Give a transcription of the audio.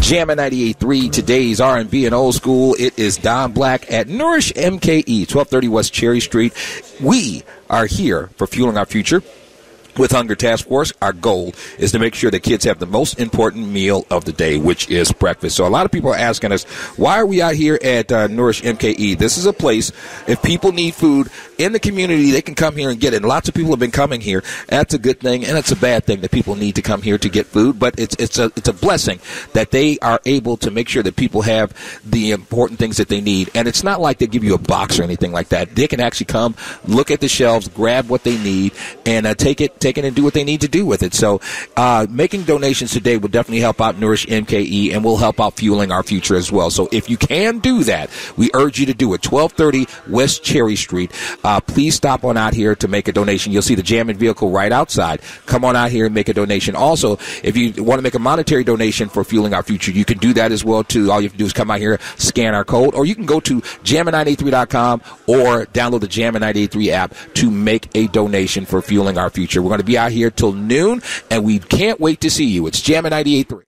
Jammin' 98.3, today's R&B and old school. It is Don Black at Nourish MKE, 1230 West Cherry Street. We are here for Fueling Our Future. With Hunger Task Force, our goal is to make sure that kids have the most important meal of the day, which is breakfast. So a lot of people are asking us, why are we out here at Nourish MKE? This is a place, if people need food in the community, they can come here and get it. And lots of people have been coming here. That's a good thing, and it's a bad thing that people need to come here to get food. But it's a blessing that they are able to make sure that people have the important things that they need. And it's not like they give you a box or anything like that. They can actually come, look at the shelves, grab what they need, and take it and do what they need to do with it. So making donations today will definitely help out Nourish MKE and will help out Fueling Our Future as well. So if you can do that, we urge you to do it. 1230 West Cherry Street. Please stop on out here to make a donation. You'll see the Jammin' vehicle right outside. Come on out here and make a donation. Also, if you want to make a monetary donation for Fueling Our Future, you can do that as well too. All you have to do is come out here, scan our code, or you can go to jammin983.com or download the Jammin 983 app to make a donation for Fueling Our Future. We're going to be out here till noon, and we can't wait to see you. It's Jammin 98.3.